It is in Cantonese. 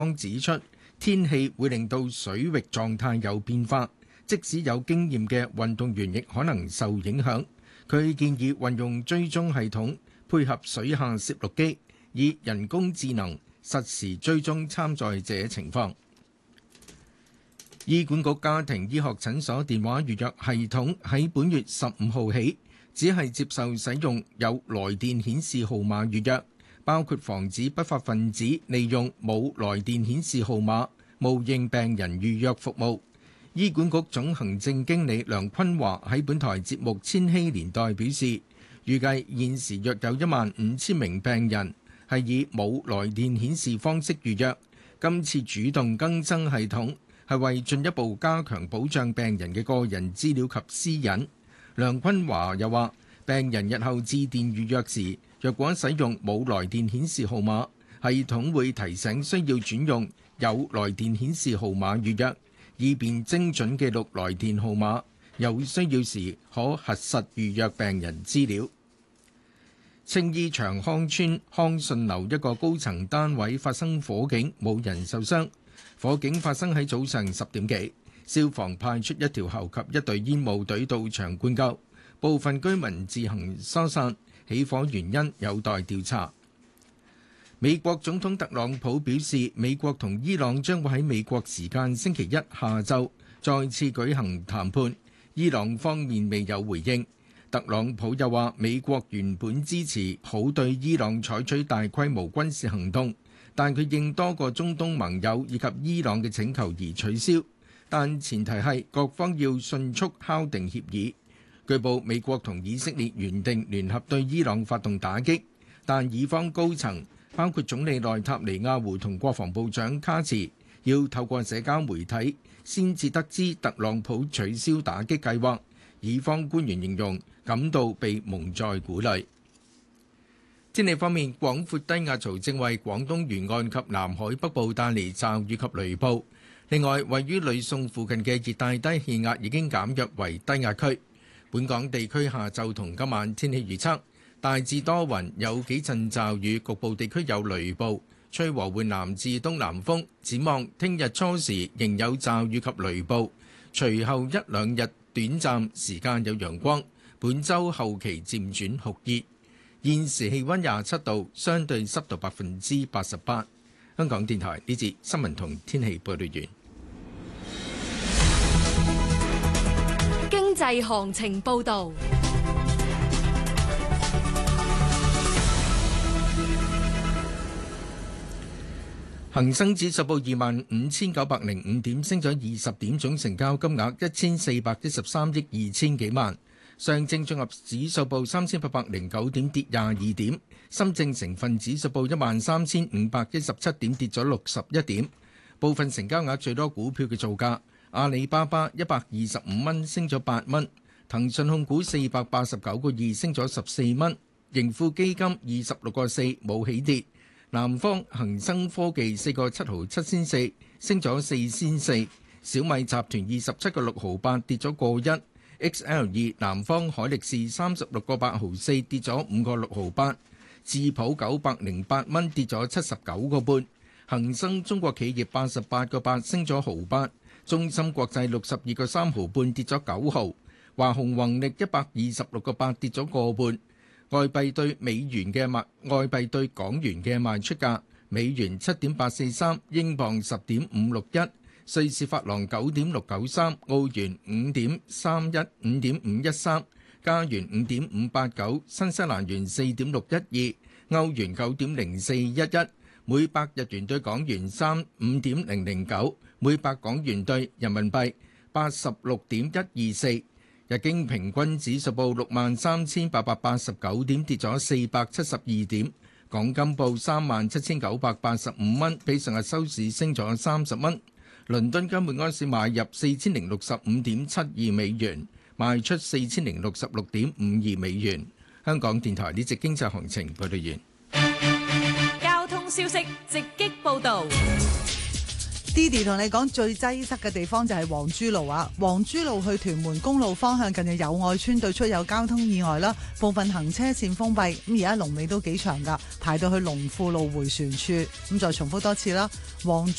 指出，天氣會令到水域狀態有變化，即使有經驗嘅運動員亦可能受影響。佢建議運用追蹤系統，配合水下攝錄機，以人工智能實時追蹤參賽者情況。醫管局家庭醫學診所電話預約系統喺本月15號起，只係接受使用有來電顯示號碼預約，包括防止不法分子利用冇來電顯示號碼冒認病人預約服務。醫管局總行政經理梁坤華喺本台節目《千禧年代》表示，預計現時約有15000名病人係以冇來電顯示方式預約。今次主動更新系統係為進一步加強保障病人嘅個人資料及私隱。梁坤華又話，病人日後致電預約時，若果使用冇來電顯示號碼，系統會提醒需要轉用有來電顯示號碼預約，以便精準記錄來電號碼，有需要時可核實預約病人資料。青衣長康邨康順樓一個高層單位發生火警，冇人受傷。火警發生喺早上10點幾，消防派出一條喉及一隊煙霧隊到場灌救，部分居民自行疏散，起火原因有待調查。美國總統特朗普表示，美國同伊朗將會喺美國時間星期一下晝再次舉行談判，伊朗方面未有回應。特朗普又話，美國原本支持好對伊朗採取大規模軍事行動，但佢應多個中東盟友以及伊朗嘅請求而取消，但前提係各方要迅速敲定協議。據報美國同以色列原定聯合對伊朗發動打擊，但以方高層包括總理內塔尼亞胡同國防部長卡茨要透過社交媒體先至得知特朗普取消打擊計劃。以方官員形容感到被蒙在鼓裏。天氣方面，廣闊低壓槽正為廣東沿岸及南海北部帶嚟驟雨及雷暴。另外，位於呂宋附近嘅熱帶低氣壓已經減弱為低壓區。本港地區下晝同今晚天氣預測，大致多雲，有幾陣驟雨，局部地區有雷暴，吹和緩南至東南風。展望聽日初時仍有驟雨及雷暴，隨後一兩日短暫時間有陽光。本週後期漸轉酷熱。現時氣溫27度，相對濕度88%。香港電台呢節新聞同天氣報道完。 經濟行情報導。 恒生指數報25,905點，升咗20點，總成交金額1413億2千幾萬。上證綜合指數報3809點，跌22點。深證成分指數報13517點，跌咗61點。部分成交額最多股票嘅造價：阿里巴巴125蚊，升咗8蚊；騰訊控股489個2，升咗14蚊；盈富基金26個4，冇起跌；南方恒生科技4個7毫7仙4，升咗4仙4；小米集團27個6毫8，跌咗個1。XL2 南方海力士36個8毫4，跌咗5個6毫8，智普908蚊，跌咗79個半，恒生中國企業88個8，升咗毫8，中芯國際62個3毫半，跌咗9毫，華虹宏力126個8，跌咗個半。外幣對外幣對港元嘅賣出價：美元7.843，英鎊10.561。瑞士法郎9.693，澳元5.31， 5.513，加元5.589，新西蘭元4.612，歐元9.0411，每百日元對港元5.009，每百港元對人民幣86.124。日經平均指數報63,889點，跌咗472點。港金報37,985蚊，比上日收市升咗30蚊。倫敦金每安士買入4065.72美元，賣出4066.52美元。香港電台呢節經濟行情報道完。 交通消息直擊報導。 Didi 同你講最擠塞嘅地方就係黃珠路啊！黃珠路去屯門公路方向近住友愛村對出有交通意外啦，部分行車線封閉，咁而家龍尾都幾長噶，排到去龍富路迴旋處。咁再重複多次啦，黃